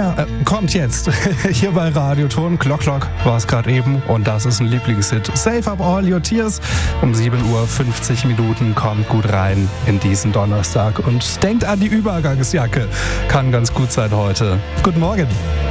kommt jetzt hier bei Radioton. Clock war es gerade eben und das ist ein Lieblingshit. Save Up All Your Tears. Um 7:50 Uhr kommt gut rein in diesen Donnerstag und denkt an die Übergangsjacke. Kann ganz gut sein heute. Guten Morgen.